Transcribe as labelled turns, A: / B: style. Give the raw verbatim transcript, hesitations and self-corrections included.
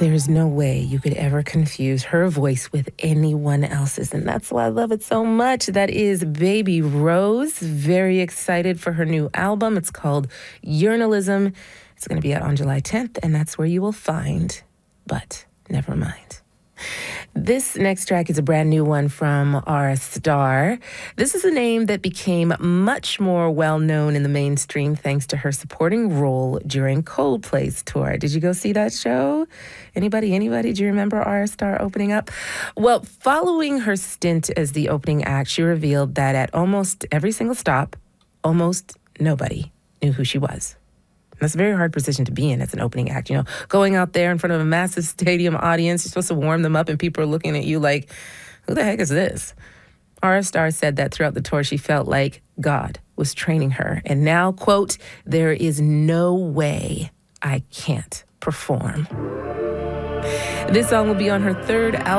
A: There's no way you could ever confuse her voice with anyone else's, and that's why I love it so much. That is Baby Rose. Very excited for her new album. It's called Journalism. It's going to be out on July tenth, and that's where you will find But Never Mind. This next track is a brand new one from Ara Starr. This is a name that became much more well-known in the mainstream thanks to her supporting role during Coldplay's tour. Did you go see that show? Anybody, anybody? Do you remember Ara Starr opening up? Well, following her stint as the opening act, she revealed that at almost every single stop, almost nobody knew who she was. That's a very hard position to be in as an opening act. You know, going out there in front of a massive stadium audience, you're supposed to warm them up and people are looking at you like, who the heck is this? Ara Starr said that throughout the tour, she felt like God was training her. And now, quote, there is no way I can't perform. This song will be on her third album.